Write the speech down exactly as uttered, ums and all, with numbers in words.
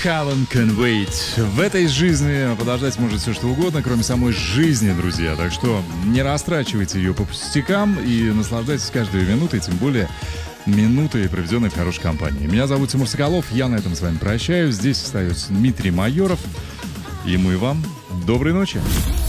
Calvin Can Wait. В этой жизни подождать может все что угодно, кроме самой жизни, друзья. Так что не растрачивайте ее по пустякам и наслаждайтесь каждой минутой, тем более минутой, проведенной в хорошей компании. Меня зовут Тимур Соколов, я на этом с вами прощаюсь. Здесь остается Дмитрий Майоров. Ему и вам доброй ночи.